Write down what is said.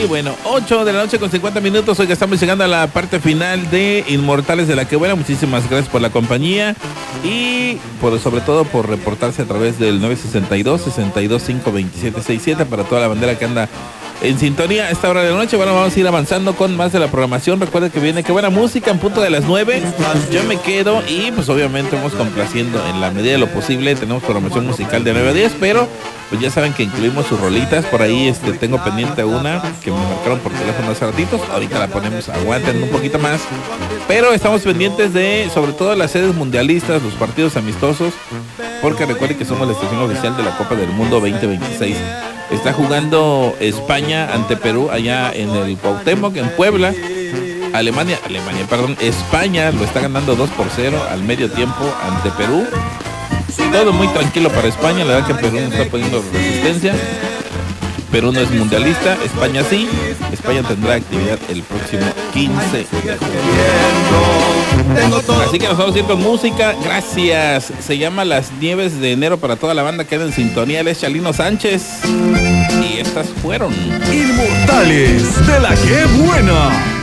Y bueno, 8 de la noche con 50 minutos. Hoy que estamos llegando a la parte final de Inmortales de la Que Buena. Muchísimas gracias por la compañía y sobre todo por reportarse a través del 962-625-2767 para toda la bandera que anda en sintonía a esta hora de la noche. Bueno, vamos a ir avanzando con más de la programación. Recuerden que viene Qué Buena Música en punto de las 9. Yo me quedo y pues obviamente vamos complaciendo en la medida de lo posible. Tenemos programación musical de 9 a 10, pero pues ya saben que incluimos sus rolitas. Por ahí tengo pendiente una que me marcaron por teléfono hace ratitos. Ahorita la ponemos, aguanten un poquito más. Pero estamos pendientes de sobre todo las sedes mundialistas, los partidos amistosos, porque recuerden que somos la estación oficial de la Copa del Mundo 2026. Está jugando España ante Perú allá en el Cuauhtémoc, en Puebla. España lo está ganando 2-0 al medio tiempo ante Perú. Todo muy tranquilo para España, la verdad que Perú no está poniendo resistencia. Perú no es mundialista, España sí. España tendrá actividad el próximo 15 de junio. Así que nos vamos a ir con música. Gracias. Se llama Las Nieves de Enero para toda la banda que anda en sintonía. Él es Chalino Sánchez. Y estas fueron Inmortales de la Que Buena.